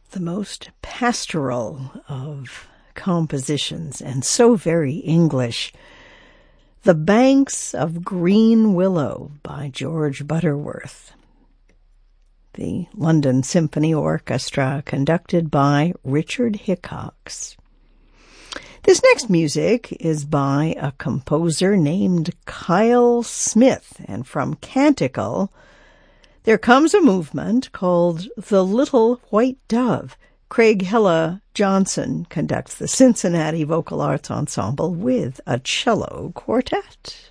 The most pastoral of compositions, and so very English. The Banks of Green Willow by George Butterworth. The London Symphony Orchestra, conducted by Richard Hickox. This next music is by a composer named Kyle Smith, and from Canticle, there comes a movement called The Little White Dove. Craig Hella Johnson conducts the Cincinnati Vocal Arts Ensemble with a cello quartet.